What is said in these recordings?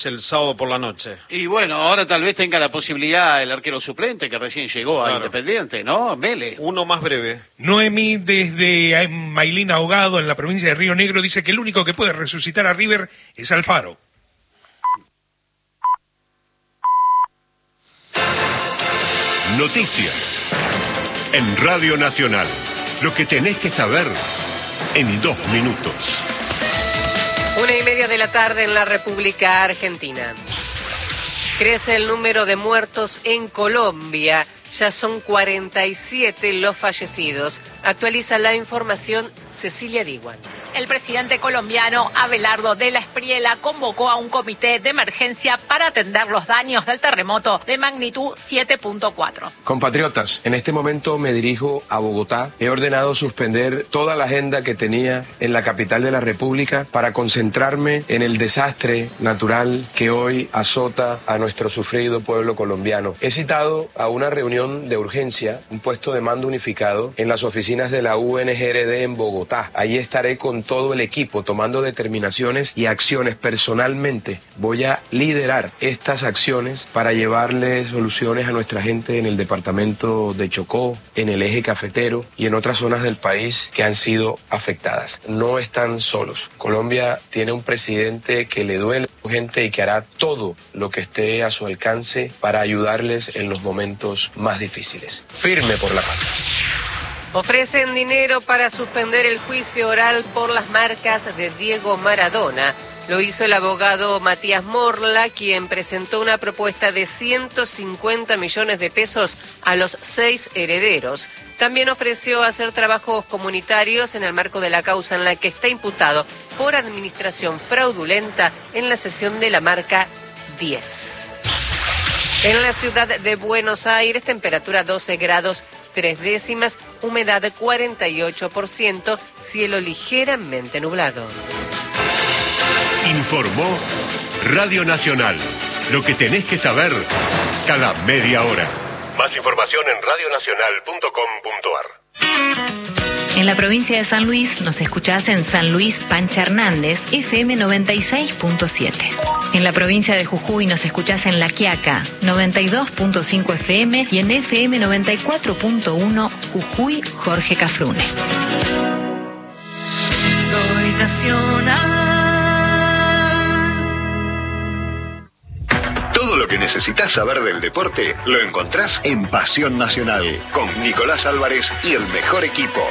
el sábado por la noche. Y bueno, ahora tal vez tenga la posibilidad el arquero suplente que recién llegó a Claro. Independiente, ¿no? Vélez. Uno más breve. Noemí desde Mailín Ahogado en la provincia de Río Negro dice que el único que puede resucitar a River es Alfaro. Noticias en Radio Nacional. Lo que tenés que saber en 2 minutos. 1:30 de la tarde en la República Argentina. Crece el número de muertos en Colombia. Ya son 47 los fallecidos. Actualiza la información Cecilia Diwan. El presidente colombiano Abelardo de la Espriella convocó a un comité de emergencia para atender los daños del terremoto de magnitud 7.4. Compatriotas, en este momento me dirijo a Bogotá. He ordenado suspender toda la agenda que tenía en la capital de la República para concentrarme en el desastre natural que hoy azota a nuestro sufrido pueblo colombiano. He citado a una reunión de urgencia, un puesto de mando unificado en las oficinas de la UNGRD en Bogotá. Allí estaré con todo el equipo tomando determinaciones y acciones. Personalmente voy a liderar estas acciones para llevarle soluciones a nuestra gente en el departamento de Chocó, en el eje cafetero y en otras zonas del país que han sido afectadas. No están solos. Colombia tiene un presidente que le duele a la gente y que hará todo lo que esté a su alcance para ayudarles en los momentos más difíciles. Firme por la paz. Ofrecen dinero para suspender el juicio oral por las marcas de Diego Maradona. Lo hizo el abogado Matías Morla, quien presentó una propuesta de 150 millones de pesos a los 6 herederos. También ofreció hacer trabajos comunitarios en el marco de la causa en la que está imputado por administración fraudulenta en la cesión de la marca 10. En la ciudad de Buenos Aires, temperatura 12 grados 3 décimas, humedad 48%, cielo ligeramente nublado. Informó Radio Nacional. Lo que tenés que saber cada media hora. Más información en radionacional.com.ar. En la provincia de San Luis nos escuchás en San Luis Pancha Hernández, FM 96.7. En la provincia de Jujuy nos escuchás en La Quiaca, 92.5 FM y en FM 94.1 Jujuy Jorge Cafrune. Soy nacional. Todo lo que necesitas saber del deporte lo encontrás en Pasión Nacional con Nicolás Álvarez y el mejor equipo.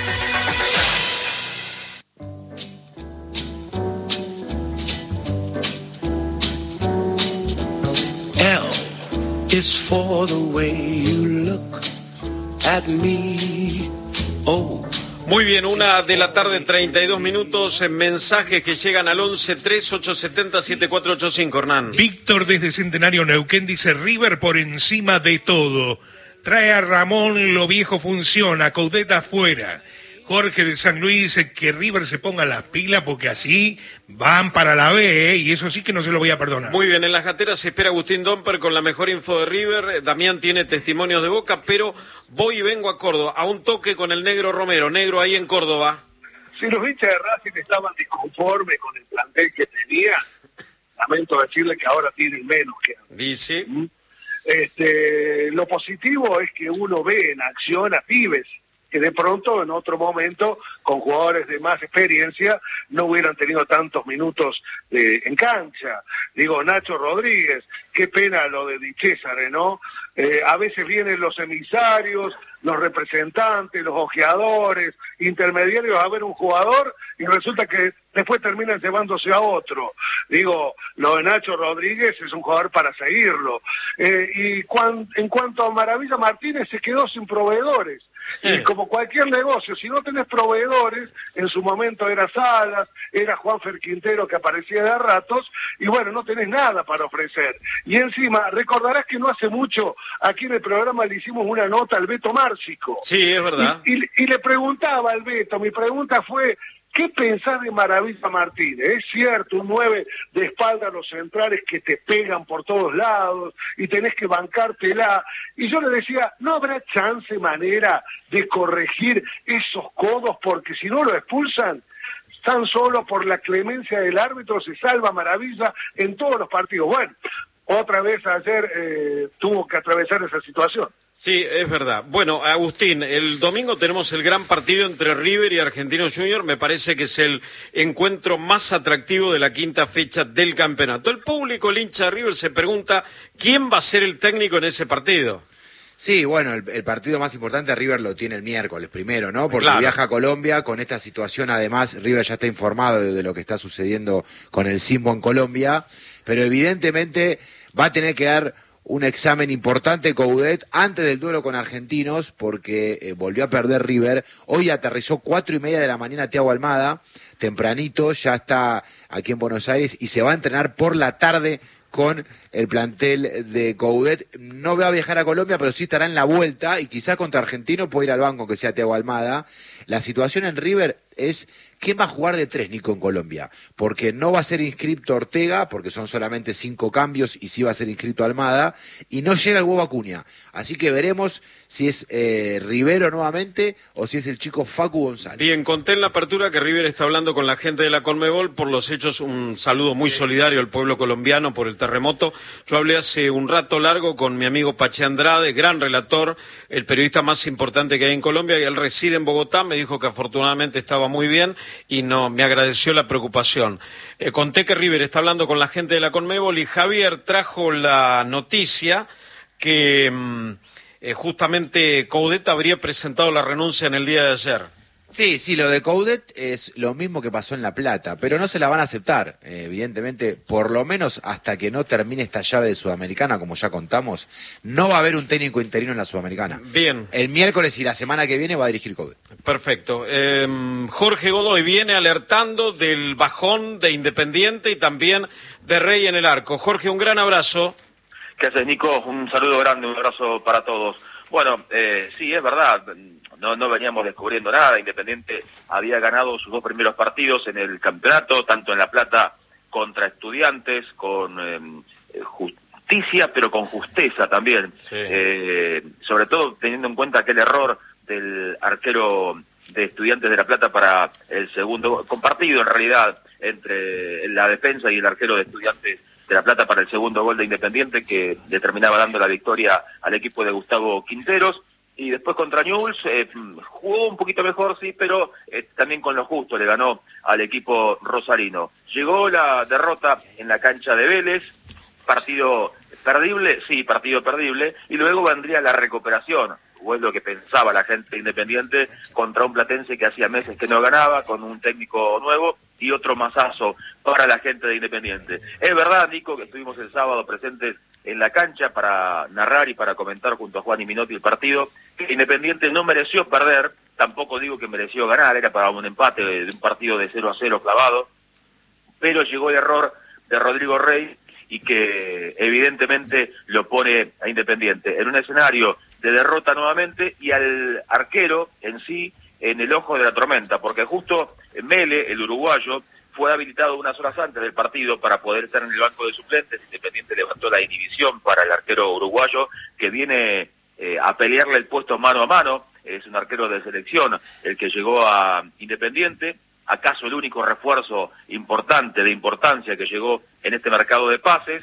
L is for the way you look at me. Oh. Muy bien, 1:00 PM, en mensajes que llegan al 11-3870-7485, Hernán. Víctor desde Centenario Neuquén dice: River por encima de todo. Trae a Ramón, lo viejo funciona, Caudeta afuera. Jorge de San Luis, que River se ponga las pilas porque así van para la B, y eso sí que no se lo voy a perdonar. Muy bien, en las gateras se espera Agustín Domper con la mejor info de River. Damián tiene testimonios de Boca, pero voy y vengo a Córdoba, a un toque con el Negro Romero. Negro, ahí en Córdoba. Si los hinchas de Racing estaban disconformes con el plantel que tenía, lamento decirle que ahora tienen menos que antes. Dice. Lo positivo es que uno ve en acción a pibes que de pronto en otro momento, con jugadores de más experiencia, no hubieran tenido tantos minutos en cancha. Digo, Nacho Rodríguez, qué pena lo de Di Césare, ¿no? A veces vienen los emisarios, los representantes, los ojeadores, intermediarios a ver un jugador y resulta que después terminan llevándose a otro. Digo, lo de Nacho Rodríguez es un jugador para seguirlo. En cuanto a Maravilla Martínez, se quedó sin proveedores. Y como cualquier negocio, si no tenés proveedores, en su momento era Salas, era Juanfer Quintero que aparecía de a ratos, y bueno, no tenés nada para ofrecer. Y encima, recordarás que no hace mucho, aquí en el programa le hicimos una nota al Beto Márcico. Sí, es verdad. Y le preguntaba al Beto, mi pregunta fue: ¿qué pensás de Maravilla Martínez? Es cierto, un 9 de espalda a los centrales que te pegan por todos lados y tenés que bancártela. Y yo le decía, ¿no habrá chance, manera de corregir esos codos? Porque si no lo expulsan, tan solo por la clemencia del árbitro se salva maravilla en todos los partidos. Bueno, otra vez ayer tuvo que atravesar esa situación. Sí, es verdad. Bueno, Agustín, el domingo tenemos el gran partido entre River y Argentinos Juniors. Me parece que es el encuentro más atractivo de la quinta fecha del campeonato. El público, el hincha de River, se pregunta quién va a ser el técnico en ese partido. Sí, bueno, el partido más importante River lo tiene el miércoles primero, ¿no? Porque claro, viaja a Colombia con esta situación. Además, River ya está informado de lo que está sucediendo con el Simbo en Colombia, pero evidentemente va a tener que dar un examen importante Coudet antes del duelo con Argentinos, porque volvió a perder River. Hoy aterrizó 4:30 de la mañana Thiago Almada, tempranito, ya está aquí en Buenos Aires y se va a entrenar por la tarde con el plantel de Coudet. No va a viajar a Colombia, pero sí estará en la vuelta y quizás contra Argentinos puede ir al banco, que sea Thiago Almada. La situación en River es quién va a jugar de tres, Nico, en Colombia, porque no va a ser inscripto Ortega, porque son solamente 5 cambios, y sí va a ser inscrito Almada, y no llega el huevo Acuña. Así que veremos si es Rivero nuevamente o si es el chico Facu González. Bien, conté en la apertura que River está hablando con la gente de la Conmebol por los hechos. Un saludo muy solidario al pueblo colombiano por el terremoto. Yo hablé hace un rato largo con mi amigo Pache Andrade, gran relator, el periodista más importante que hay en Colombia, y él reside en Bogotá. Me dijo que afortunadamente estaba muy bien y no me agradeció la preocupación. Conté que River está hablando con la gente de la Conmebol y Javier trajo la noticia que justamente Coudet habría presentado la renuncia en el día de ayer. Sí, lo de Coudet es lo mismo que pasó en La Plata, pero no se la van a aceptar, evidentemente, por lo menos hasta que no termine esta llave de Sudamericana, como ya contamos, no va a haber un técnico interino en la Sudamericana. Bien. El miércoles y la semana que viene va a dirigir Coudet. Perfecto. Jorge Godoy viene alertando del bajón de Independiente y también de Rey en el arco. Jorge, un gran abrazo. ¿Qué haces, Nico? Un saludo grande, un abrazo para todos. Bueno, sí, es verdad. No veníamos descubriendo nada. Independiente había ganado sus 2 primeros partidos en el campeonato, tanto en La Plata contra Estudiantes, con justicia, pero con justeza también. Sí. Sobre todo teniendo en cuenta aquel error del arquero de Estudiantes de La Plata para el segundo, compartido en realidad entre la defensa y el arquero de Estudiantes de La Plata para el segundo gol de Independiente, que le terminaba dando la victoria al equipo de Gustavo Quinteros. Y después contra Newell's jugó un poquito mejor, sí, pero también con lo justo le ganó al equipo rosarino. Llegó la derrota en la cancha de Vélez, partido perdible, sí, partido perdible, y luego vendría la recuperación, o es lo que pensaba la gente de Independiente, contra un platense que hacía meses que no ganaba, con un técnico nuevo y otro masazo para la gente de Independiente. Es verdad, Nico, que estuvimos el sábado presentes en la cancha para narrar y para comentar junto a Juan y Minotti el partido, que Independiente no mereció perder, tampoco digo que mereció ganar, era para un empate de un partido de 0-0 clavado, pero llegó el error de Rodrigo Rey y que evidentemente lo pone a Independiente en un escenario de derrota nuevamente y al arquero en sí en el ojo de la tormenta, porque justo Mele, el uruguayo, fue habilitado unas horas antes del partido para poder estar en el banco de suplentes. Independiente levantó la inhibición para el arquero uruguayo, que viene a pelearle el puesto mano a mano. Es un arquero de selección el que llegó a Independiente, acaso el único refuerzo importante, de importancia, que llegó en este mercado de pases,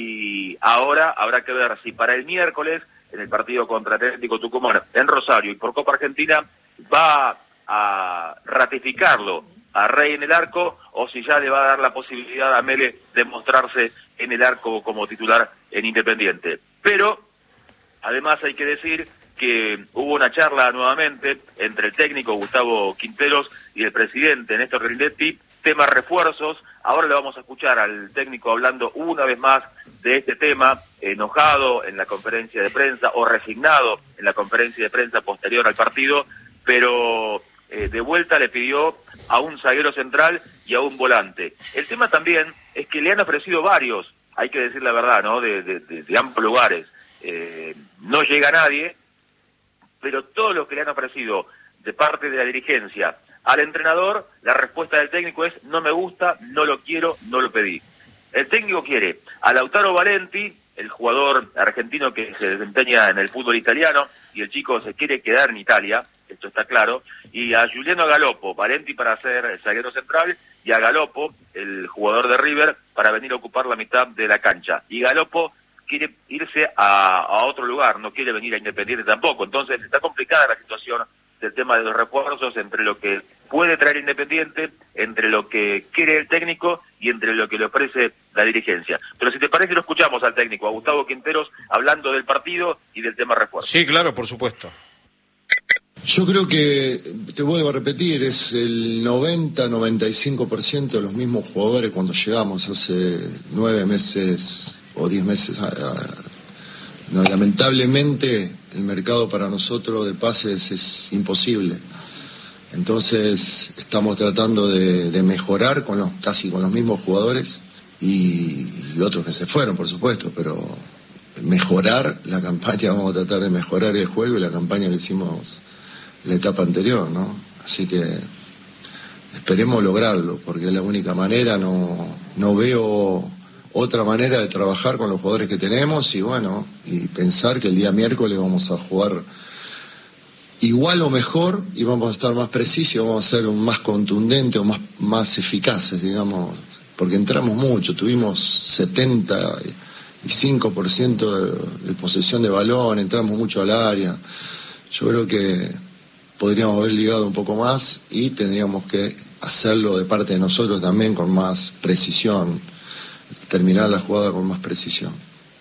y ahora habrá que ver si para el miércoles, en el partido contra Atlético Tucumán en Rosario y por Copa Argentina, va a ratificarlo a Rey en el arco, o si ya le va a dar la posibilidad a Mele de mostrarse en el arco como titular en Independiente. Pero además hay que decir que hubo una charla nuevamente entre el técnico Gustavo Quinteros y el presidente Néstor Grindetti, temas refuerzos. Ahora le vamos a escuchar al técnico hablando una vez más de este tema, enojado en la conferencia de prensa o resignado en la conferencia de prensa posterior al partido, pero de vuelta le pidió a un zaguero central y a un volante. El tema también es que le han ofrecido varios, hay que decir la verdad, ¿no? De ambos lugares. No llega nadie, pero todo lo que le han ofrecido de parte de la dirigencia al entrenador, la respuesta del técnico es: no me gusta, no lo quiero, no lo pedí. El técnico quiere a Lautaro Valenti, el jugador argentino que se desempeña en el fútbol italiano, y el chico se quiere quedar en Italia, esto está claro, y a Juliano Galopo, Valenti para ser zaguero central, y a Galopo, el jugador de River, para venir a ocupar la mitad de la cancha. Y Galopo quiere irse a otro lugar, no quiere venir a Independiente tampoco. Entonces está complicada la situación del tema de los refuerzos, entre lo que puede traer Independiente, entre lo que quiere el técnico y entre lo que le ofrece la dirigencia. Pero si te parece, lo escuchamos al técnico, a Gustavo Quinteros, hablando del partido y del tema refuerzo. Sí, claro, por supuesto. Yo creo que, te vuelvo a repetir, es el 90-95% de los mismos jugadores cuando llegamos hace 9 meses o 10 meses. No, lamentablemente el mercado para nosotros de pases es imposible. Entonces estamos tratando de mejorar casi con los mismos jugadores y otros que se fueron, por supuesto, pero mejorar la campaña, vamos a tratar de mejorar el juego y la campaña que hicimos la etapa anterior, ¿no? Así que esperemos lograrlo, porque es la única manera, no veo otra manera de trabajar con los jugadores que tenemos y pensar que el día miércoles vamos a jugar igual o mejor y vamos a estar más precisos, vamos a ser más contundentes o más eficaces, digamos, porque entramos mucho, tuvimos 75% de posesión de balón, entramos mucho al área. Yo creo que podríamos haber ligado un poco más y tendríamos que hacerlo de parte de nosotros también con más precisión, terminar la jugada con más precisión.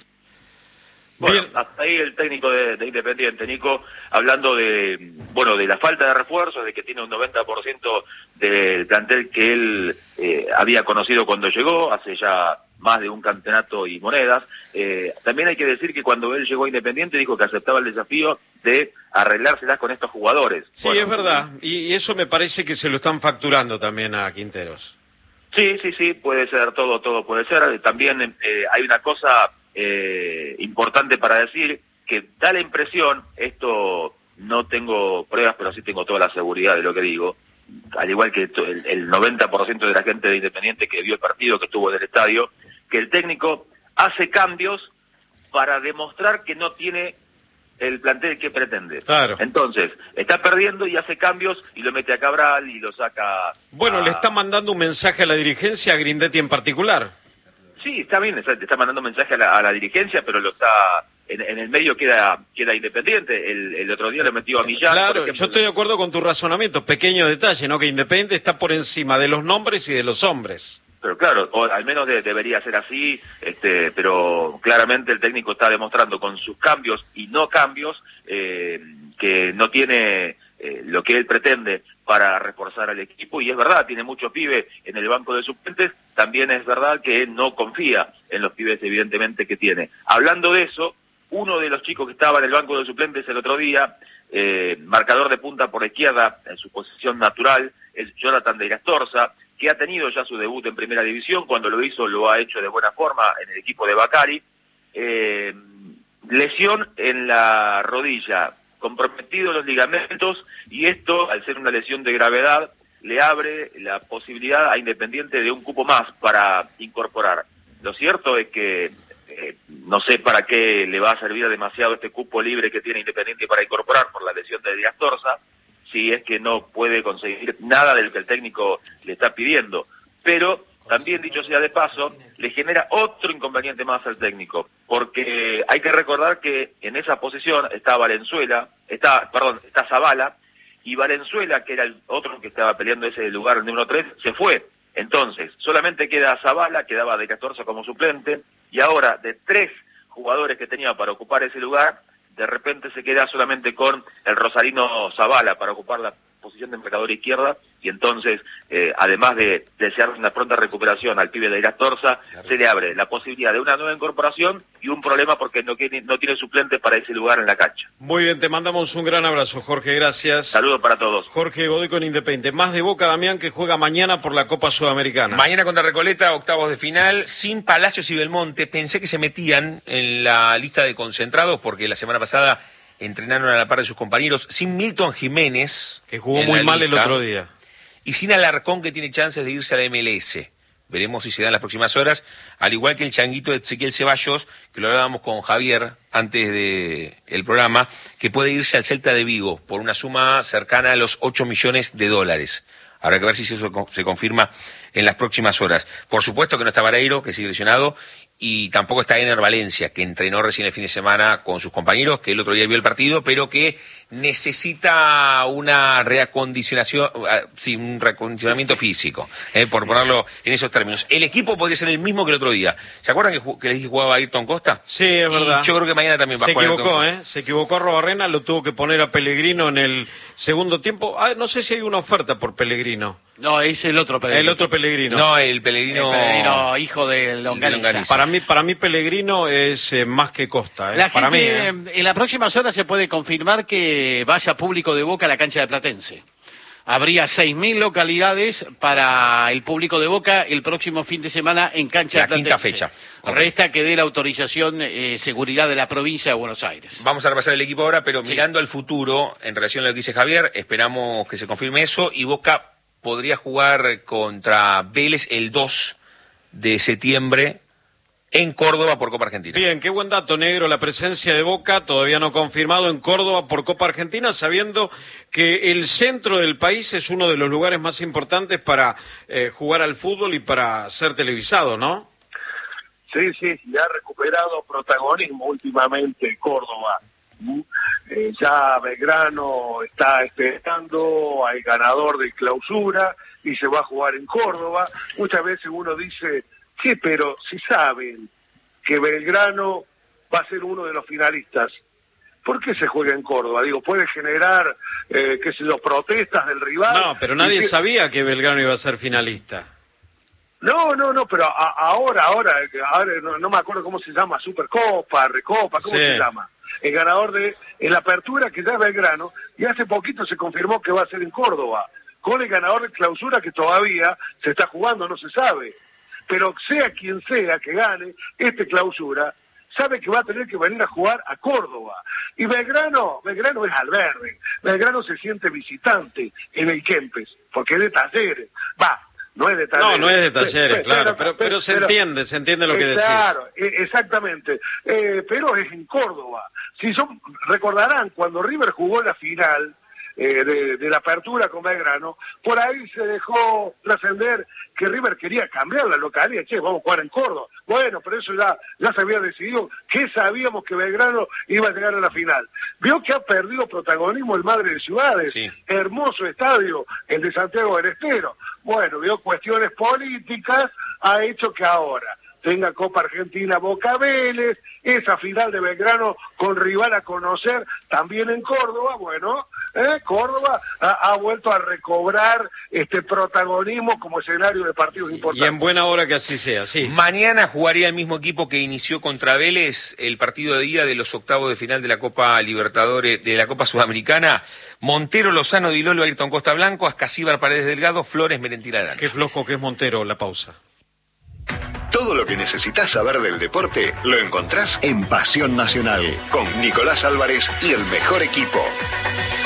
Bueno, hasta ahí el técnico de Independiente, Nico, hablando de la falta de refuerzos, de que tiene un 90% del plantel que él había conocido cuando llegó, hace ya más de un campeonato y monedas. También hay que decir que cuando él llegó a Independiente dijo que aceptaba el desafío de arreglárselas con estos jugadores. Sí, es verdad, y eso me parece que se lo están facturando también a Quinteros. Sí, puede ser, todo puede ser. También hay una cosa importante para decir, que da la impresión, esto no tengo pruebas, pero sí tengo toda la seguridad de lo que digo, al igual que el 90% de la gente de Independiente que vio el partido, que estuvo en el estadio, que el técnico hace cambios para demostrar que no tiene el plantel que pretende. Claro. Entonces, está perdiendo y hace cambios y lo mete a Cabral y lo saca... Bueno, le está mandando un mensaje a la dirigencia, a Grindetti en particular. Sí, está bien, está mandando un mensaje a la dirigencia, pero lo está... En el medio queda Independiente. El otro día lo metió a Millán. Claro, yo estoy de acuerdo con tu razonamiento. Pequeño detalle, ¿no? Que Independiente está por encima de los nombres y de los hombres. Pero claro, o al menos debería ser así, pero claramente el técnico está demostrando con sus cambios y no cambios que no tiene lo que él pretende para reforzar al equipo, y es verdad, tiene mucho pibe en el banco de suplentes, también es verdad que no confía en los pibes evidentemente que tiene. Hablando de eso, uno de los chicos que estaba en el banco de suplentes el otro día, marcador de punta por la izquierda en su posición natural, es Jonathan de Irastorza, que ha tenido ya su debut en Primera División. Cuando lo hizo lo ha hecho de buena forma en el equipo de Bacari. Lesión en la rodilla, comprometido los ligamentos, y esto, al ser una lesión de gravedad, le abre la posibilidad a Independiente de un cupo más para incorporar. Lo cierto es que no sé para qué le va a servir demasiado este cupo libre que tiene Independiente para incorporar por la lesión de Díaz Torza, si es que no puede conseguir nada de lo que el técnico le está pidiendo. Pero también, dicho sea de paso, le genera otro inconveniente más al técnico, porque hay que recordar que en esa posición está Zavala, y Valenzuela, que era el otro que estaba peleando ese lugar, el número 3, se fue. Entonces, solamente queda Zavala, quedaba de 14 como suplente, y ahora de 3 jugadores que tenía para ocupar ese lugar, de repente se queda solamente con el rosarino Zavala para ocupar la posición de marcador izquierda, y entonces, además de desear una pronta recuperación al pibe de Irastorza, se le abre la posibilidad de una nueva incorporación y un problema porque no tiene suplente para ese lugar en la cancha. Muy bien, te mandamos un gran abrazo, Jorge, gracias. Saludos para todos. Jorge Godoy con Independiente. Más de Boca, Damián, que juega mañana por la Copa Sudamericana. Mañana contra Recoleta, octavos de final, sin Palacios y Belmonte. Pensé que se metían en la lista de concentrados porque la semana pasada entrenaron a la par de sus compañeros, sin Milton Jiménez, que jugó muy mal el otro día, y sin Alarcón, que tiene chances de irse a la MLS. veremos si se da en las próximas horas, al igual que el changuito de Ezequiel Ceballos, que lo hablábamos con Javier antes del programa, que puede irse al Celta de Vigo por una suma cercana a los $8 millones. Habrá que ver si eso se confirma en las próximas horas. Por supuesto que no está Vareiro, que sigue lesionado, y tampoco está Ener Valencia, que entrenó recién el fin de semana con sus compañeros, que el otro día vio el partido, pero que necesita una reacondicionación, un reacondicionamiento físico, por ponerlo en esos términos. El equipo podría ser el mismo que el otro día. ¿Se acuerdan que les dije que jugaba Ayrton Costa? Sí, es verdad. Yo creo que mañana también va a jugar. Se equivocó Arrobarrena, lo tuvo que poner a Pellegrino en el segundo tiempo. No sé si hay una oferta por Pellegrino. No, es el otro Pellegrino. El otro Pellegrino. No, el Pellegrino hijo de Longaniza. Para mí Pellegrino es más que Costa. Para mí, en las próximas horas se puede confirmar que vaya público de Boca a la cancha de Platense. Habría 6.000 localidades para el público de Boca el próximo fin de semana en cancha de Platense. La quinta fecha. Resta que dé la autorización seguridad de la provincia de Buenos Aires. Vamos a repasar el equipo ahora, pero mirando al futuro, en relación a lo que dice Javier, esperamos que se confirme eso, y Boca podría jugar contra Vélez el 2 de septiembre en Córdoba por Copa Argentina. Bien, qué buen dato, Negro, la presencia de Boca, todavía no confirmado, en Córdoba por Copa Argentina, sabiendo que el centro del país es uno de los lugares más importantes para jugar al fútbol y para ser televisado, ¿no? Sí, ya ha recuperado protagonismo últimamente Córdoba. Ya Belgrano está esperando al ganador de Clausura y se va a jugar en Córdoba. Muchas veces uno dice, sí, pero si saben que Belgrano va a ser uno de los finalistas, ¿por qué se juega en Córdoba? Digo, puede generar, protestas del rival. No, pero nadie sabía que Belgrano iba a ser finalista. No, pero ahora no me acuerdo cómo se llama, Supercopa, Recopa, ¿cómo se llama? El ganador de la apertura, que ya es Belgrano, y hace poquito se confirmó que va a ser en Córdoba, con el ganador de Clausura que todavía se está jugando, no se sabe. Pero sea quien sea que gane Clausura, sabe que va a tener que venir a jugar a Córdoba. Y Belgrano es albergue. Belgrano se siente visitante en el Kempes, porque es de Talleres. No es de Talleres. No es de Talleres, claro, pero se entiende lo que decís. Claro, exactamente. Pero es en Córdoba. Recordarán, cuando River jugó la final de la apertura con Belgrano, por ahí se dejó trascender que River quería cambiar la localidad. Vamos a jugar en Córdoba. Bueno, pero eso ya se había decidido, que sabíamos que Belgrano iba a llegar a la final. Vio que ha perdido protagonismo el Madre de Ciudades. Sí. Hermoso estadio, el de Santiago del Estero. Bueno, vio cuestiones políticas, ha hecho que ahora tenga Copa Argentina Boca Vélez, esa final de Belgrano con rival a conocer también en Córdoba. Bueno, Córdoba ha vuelto a recobrar este protagonismo como escenario de partidos importantes. Y en buena hora que así sea, sí. Mañana jugaría el mismo equipo que inició contra Vélez el partido de ida de los octavos de final de la Copa Libertadores, de la Copa Sudamericana. Montero, Lozano, Di Lolo, Ayrton Costa Blanco, Ascasíbar, Paredes Delgado, Flores, Merentiel Arana. Qué flojo que es Montero, la pausa. Todo lo que necesitas saber del deporte lo encontrás en Pasión Nacional con Nicolás Álvarez y el mejor equipo.